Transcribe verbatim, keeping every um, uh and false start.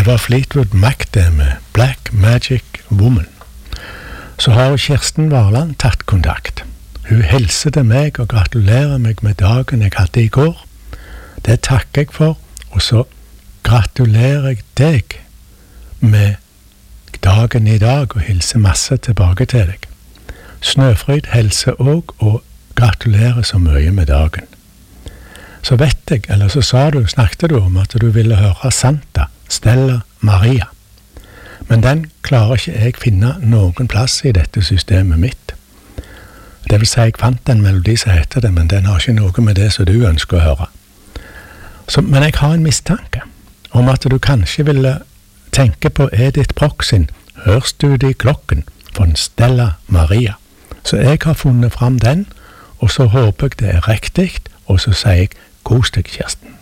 var Fleetwood Mac det med Black Magic Woman. Så har Kirsten Varland tatt kontakt. Hun hilser til meg og gratulerer meg med dagen jeg hadde i går. Det takker jeg for, og så gratulerer jeg deg med dagen i dag og hilser masse tilbake til deg. Snøfryd hilser også og gratulerer så mye med dagen. Så vet jeg, eller så sa du, snakket du om at du ville høre Santa, Stella Maria. Men den klarer ikke jeg finne noen plass i dette systemet mitt. Det vil si, jeg fant en melodi som heter det, men den har ikke noe med det som du ønsker å høre. Så, men jeg har en mistanke om at du kanskje ville tenke på Edith Brock sin «Hørs du de klokken» von Stella Maria. Så jeg har funnet fram den, og så håper jeg det er riktig, og så sier jeg «Kos deg, Kirsten».